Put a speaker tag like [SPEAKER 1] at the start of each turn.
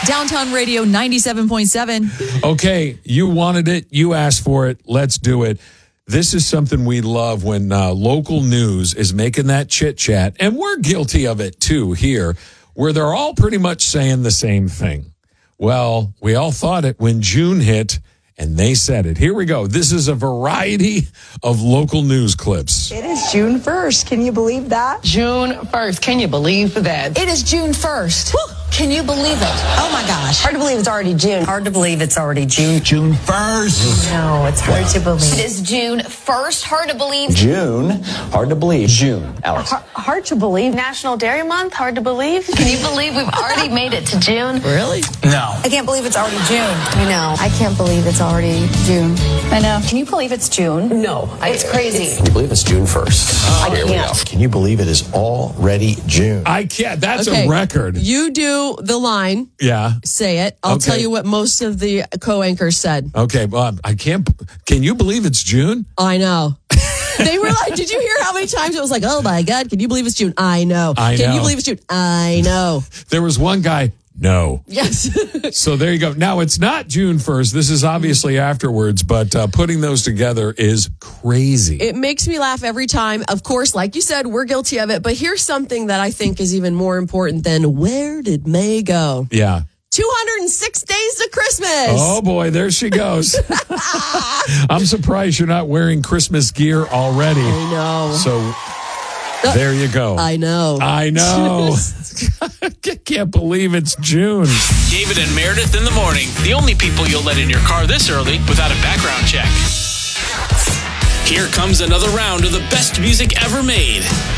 [SPEAKER 1] Downtown Radio 97.7.
[SPEAKER 2] Okay, you wanted it. You asked for it. Let's do it. This is something we love when local news is making that chit-chat, and we're guilty of it too here, where they're all pretty much saying the same thing. Well, we all thought it when June hit, and they said it. Here we go. This is a variety of local news clips.
[SPEAKER 3] It is June 1st. Can you believe that?
[SPEAKER 4] June 1st. Can you believe that?
[SPEAKER 5] It is June 1st. Can you believe it?
[SPEAKER 3] Oh my gosh.
[SPEAKER 5] Hard to believe it's already June.
[SPEAKER 3] Hard to believe it's already June.
[SPEAKER 6] June 1st.
[SPEAKER 3] No, it's hard to believe.
[SPEAKER 7] It is June 1st. Hard to believe.
[SPEAKER 6] June. Hard to believe. June. Alex.
[SPEAKER 3] Hard to believe.
[SPEAKER 7] National Dairy Month. Hard to believe. Can you believe we've already made it to June?
[SPEAKER 1] Really?
[SPEAKER 6] No.
[SPEAKER 3] I can't believe it's already June.
[SPEAKER 5] I know. I can't believe it's already June.
[SPEAKER 3] I know. Can you believe it's June?
[SPEAKER 5] No.
[SPEAKER 3] It's crazy.
[SPEAKER 6] Can you believe it's June 1st?
[SPEAKER 3] I can't.
[SPEAKER 6] Can you believe it is already June?
[SPEAKER 2] I can't. That's
[SPEAKER 8] Okay.
[SPEAKER 2] a record.
[SPEAKER 8] You do the line.
[SPEAKER 2] Yeah.
[SPEAKER 8] Say it. I'll
[SPEAKER 2] Okay.
[SPEAKER 8] tell you what most of the co-anchors said.
[SPEAKER 2] Okay, well, I can't. Can you believe it's June?
[SPEAKER 8] I know. They were like, did you hear how many times it was like, oh my God, can you believe it's June? I know.
[SPEAKER 2] I
[SPEAKER 8] Can
[SPEAKER 2] know.
[SPEAKER 8] you believe it's June? I know.
[SPEAKER 2] There was one guy, no.
[SPEAKER 8] Yes.
[SPEAKER 2] So there you go. Now, it's not June 1st. This is obviously afterwards, but putting those together is crazy.
[SPEAKER 8] It makes me laugh every time. Of course, like you said, we're guilty of it. But here's something that I think is even more important than where did May go?
[SPEAKER 2] Yeah.
[SPEAKER 8] 206 days to Christmas.
[SPEAKER 2] Oh, boy, there she goes. I'm surprised you're not wearing Christmas gear already.
[SPEAKER 8] I know.
[SPEAKER 2] So there you go.
[SPEAKER 8] I know.
[SPEAKER 2] I know. Can't believe it's June.
[SPEAKER 9] David and Meredith in the morning. The only people you'll let in your car this early without a background check. Here comes another round of the best music ever made.